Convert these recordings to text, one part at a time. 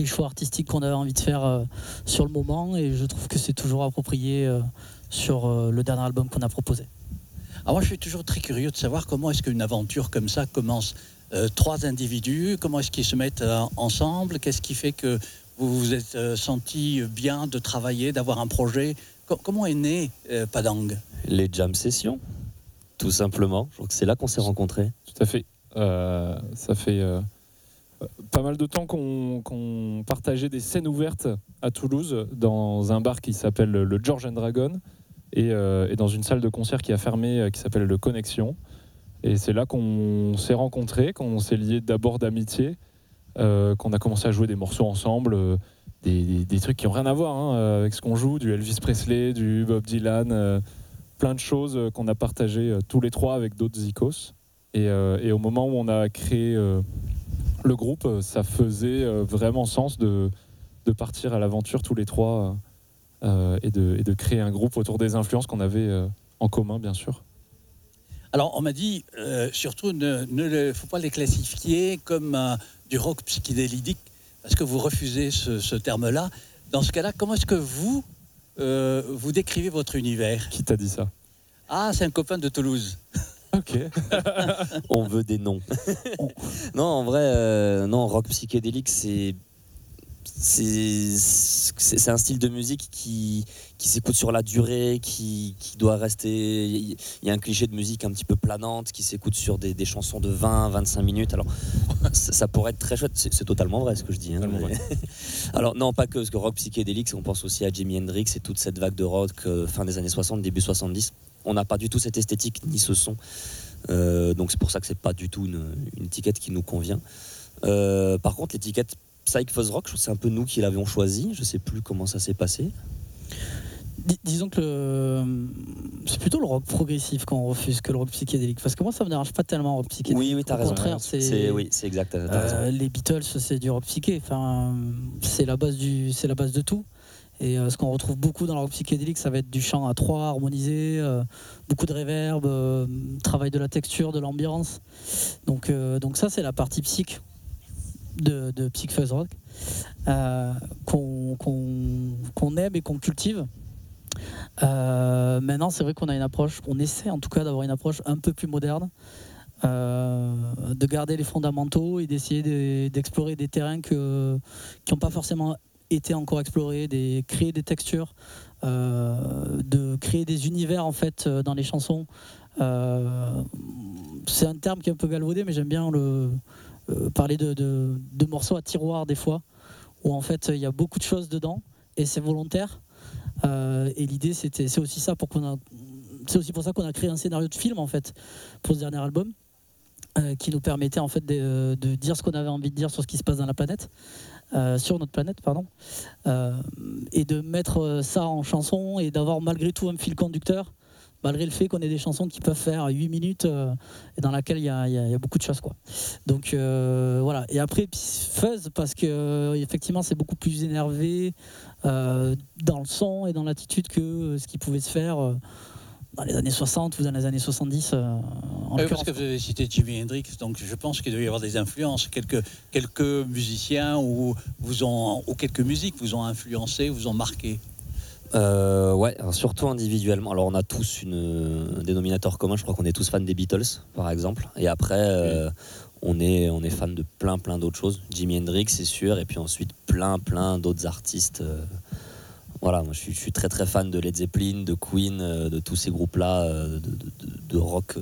les choix artistiques qu'on avait envie de faire sur le moment, et je trouve que c'est toujours approprié sur le dernier album qu'on a proposé. Alors moi je suis toujours très curieux de savoir comment est-ce qu'une aventure comme ça commence. 3 individus, comment est-ce qu'ils se mettent ensemble? Qu'est-ce qui fait que vous vous êtes senti bien de travailler, d'avoir un projet? Comment est né Padang? Les jam sessions, tout simplement. Je crois que c'est là qu'on s'est rencontrés. Tout à fait. Ça fait pas mal de temps qu'on partageait des scènes ouvertes à Toulouse dans un bar qui s'appelle le George and Dragon et dans une salle de concert qui a fermé qui s'appelle le Connexion. Et c'est là qu'on s'est rencontrés, qu'on s'est liés d'abord d'amitié, qu'on a commencé à jouer des morceaux ensemble, des trucs qui n'ont rien à voir avec ce qu'on joue, du Elvis Presley, du Bob Dylan, plein de choses qu'on a partagées tous les 3 avec d'autres zikos. Et au moment où on a créé le groupe, ça faisait vraiment sens de partir à l'aventure tous les 3 et de créer un groupe autour des influences qu'on avait en commun, bien sûr. Alors on m'a dit, surtout ne faut pas les classifier comme du rock psychédélique, parce que vous refusez ce terme-là. Dans ce cas-là, comment est-ce que vous décrivez votre univers? Qui t'a dit ça? Ah, c'est un copain de Toulouse. Ok. On veut des noms. Non, en vrai, non, rock psychédélique, c'est un style de musique qui s'écoute sur la durée, qui doit rester. Il y a un cliché de musique un petit peu planante qui s'écoute sur des chansons de 20-25 minutes. Alors, ça pourrait être très chouette. C'est totalement vrai ce que je dis. Alors, non, pas que, parce que rock psychédélique, on pense aussi à Jimi Hendrix et toute cette vague de rock fin des années 60, début 70. On n'a pas du tout cette esthétique ni ce son. Donc, c'est pour ça que c'est pas du tout une étiquette qui nous convient. Par contre, l'étiquette Psych Fuzz Rock, je trouve que c'est un peu nous qui l'avions choisi. Je sais plus comment ça s'est passé. Disons que c'est plutôt le rock progressif qu'on refuse que le rock psychédélique. Parce que moi, ça me dérange pas tellement le rock psychédélique. Oui, t'as raison. Au contraire, oui, c'est exact. Les Beatles, c'est du rock psyché. Enfin, c'est la base de tout. Et ce qu'on retrouve beaucoup dans le rock psychédélique, ça va être du chant à 3 harmonisé, beaucoup de reverb, travail de la texture, de l'ambiance. Donc ça, c'est la partie psych de Psych Fuzz Rock qu'on aime et qu'on cultive. Maintenant, c'est vrai qu'on a une approche, on essaie en tout cas d'avoir une approche un peu plus moderne, de garder les fondamentaux et d'essayer d'explorer des terrains qui n'ont pas forcément été encore explorés, de créer des textures, de créer des univers en fait dans les chansons. C'est un terme qui est un peu galvaudé, mais j'aime bien parler de morceaux à tiroir des fois, où en fait il y a beaucoup de choses dedans et c'est volontaire. Et l'idée c'est aussi ça c'est aussi pour ça qu'on a créé un scénario de film en fait pour ce dernier album, qui nous permettait en fait de dire ce qu'on avait envie de dire sur ce qui se passe dans la planète, sur notre planète pardon, et de mettre ça en chanson et d'avoir malgré tout un fil conducteur, malgré le fait qu'on ait des chansons qui peuvent faire 8 minutes et dans laquelle il y a beaucoup de choses quoi. Donc voilà. Et après Fuzz, parce que effectivement c'est beaucoup plus énervé dans le son et dans l'attitude que ce qui pouvait se faire dans les années 60 ou dans les années 70 parce que vous avez cité Jimi Hendrix, donc je pense qu'il doit y avoir des influences. Quelques musiciens ou quelques musiques vous ont influencé, vous ont marqué. Ouais, alors surtout individuellement. Alors on a tous un dénominateur commun, je crois qu'on est tous fans des Beatles par exemple, et après on est fan de plein d'autres choses. Jimi Hendrix c'est sûr, et puis ensuite plein d'autres artistes. Voilà, moi je suis très fan de Led Zeppelin, de Queen, de tous ces groupes là, de rock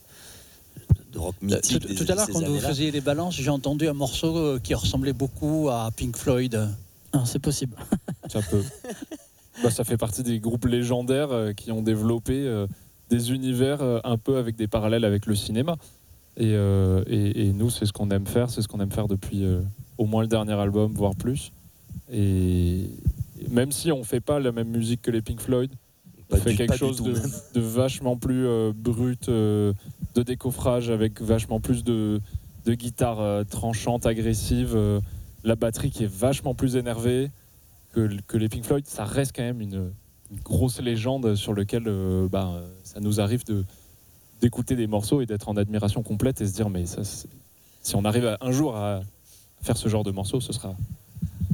mythique. Tout à l'heure quand vous faisiez les balances, j'ai entendu un morceau qui ressemblait beaucoup à Pink Floyd. Ah, c'est possible. Ça peut. Ça fait partie des groupes légendaires qui ont développé des univers un peu avec des parallèles avec le cinéma. Et nous, c'est ce qu'on aime faire. C'est ce qu'on aime faire depuis au moins le dernier album, voire plus. Et même si on ne fait pas la même musique que les Pink Floyd, on fait quelque chose de vachement plus brut, de décoffrage, avec vachement plus de guitare tranchante, agressive, la batterie qui est vachement plus énervée. Que les Pink Floyd, ça reste quand même une grosse légende sur lequel ça nous arrive d'écouter des morceaux et d'être en admiration complète et se dire mais ça, si on arrive un jour à faire ce genre de morceaux, ce sera